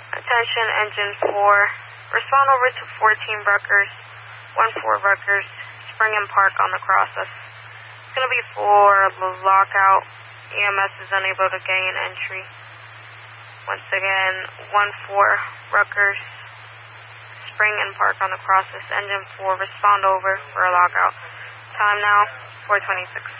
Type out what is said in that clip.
Attention, engine 4. Respond over to 14 Rutgers, 14 Rutgers, spring and park on the crosses. It's going to be for the lockout. EMS is unable to gain entry. Once again, 14 Rutgers, spring and park on the crosses. Engine 4, respond over for a lockout. Time now, 4:26.